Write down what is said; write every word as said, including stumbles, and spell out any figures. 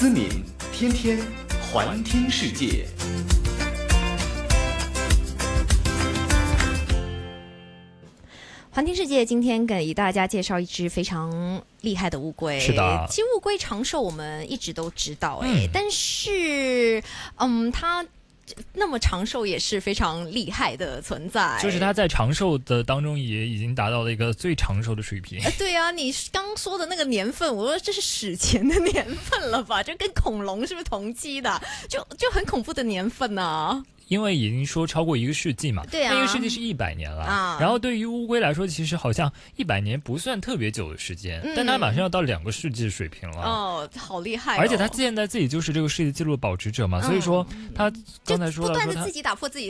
思敏天天环听世界。 环听世界今天给大家介绍一只非常厉害的乌龟。 是的， 其实乌龟长寿我们一直都知道哎、欸嗯，但是嗯，它那么长寿也是非常厉害的存在。 就是它在长寿的当中也已经达到了一个最长寿的水平。 呃、对啊，你刚说的那个年份，我说这是史前的年份了吧？就跟恐龙是不是同期的？就就很恐怖的年份啊。 因为已经说超过一个世纪嘛， 对啊， 那一个世纪是一百年了、 啊。 然后对于乌龟来说，其实好像一百年不算特别久的时间、嗯，但它马上要到两个世纪的水平了。 哦，好厉害、哦！ 而且它现在自己就是这个世界纪录保持者嘛，嗯、所以说他刚才说到说他不断的自己打破自己